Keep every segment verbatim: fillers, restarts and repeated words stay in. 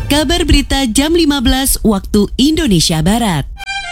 Kabar berita jam lima belas waktu Indonesia Barat.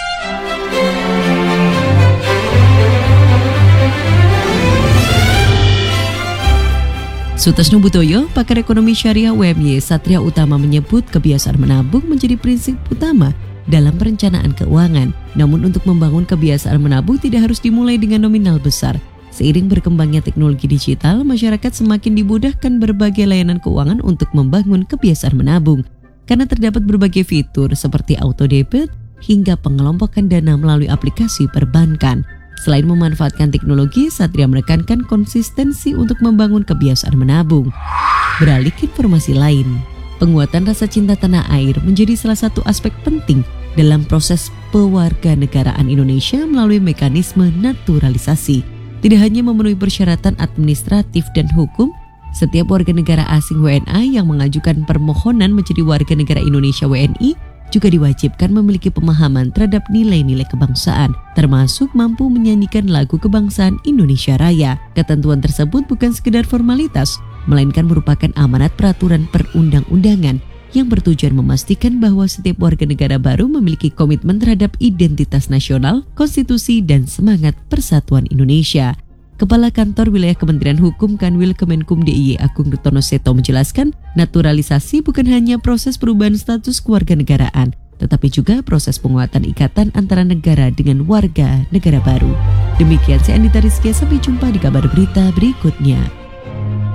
Sutasno Butoyo, pakar ekonomi syariah U M Y Satria Utama menyebut kebiasaan menabung menjadi prinsip utama dalam perencanaan keuangan. Namun untuk membangun kebiasaan menabung tidak harus dimulai dengan nominal besar. Seiring berkembangnya teknologi digital, masyarakat semakin dimudahkan berbagai layanan keuangan untuk membangun kebiasaan menabung. Karena terdapat berbagai fitur seperti auto debit hingga pengelompokan dana melalui aplikasi perbankan. Selain memanfaatkan teknologi, Satria menekankan konsistensi untuk membangun kebiasaan menabung. Beralih ke informasi lain, penguatan rasa cinta tanah air menjadi salah satu aspek penting dalam proses pewarganegaraan Indonesia melalui mekanisme naturalisasi. Tidak hanya memenuhi persyaratan administratif dan hukum, setiap warga negara asing W N A yang mengajukan permohonan menjadi warga negara Indonesia W N I juga diwajibkan memiliki pemahaman terhadap nilai-nilai kebangsaan, termasuk mampu menyanyikan lagu kebangsaan Indonesia Raya. Ketentuan tersebut bukan sekedar formalitas, melainkan merupakan amanat peraturan perundang-undangan yang bertujuan memastikan bahwa setiap warga negara baru memiliki komitmen terhadap identitas nasional, konstitusi, dan semangat persatuan Indonesia. Kepala Kantor Wilayah Kementerian Hukum Kanwil Kemenkum D I Y Agung Ritono Seto menjelaskan, naturalisasi bukan hanya proses perubahan status kewarganegaraan, tetapi juga proses penguatan ikatan antara negara dengan warga negara baru. Demikian saya Anita Rizky, sampai jumpa di kabar berita berikutnya.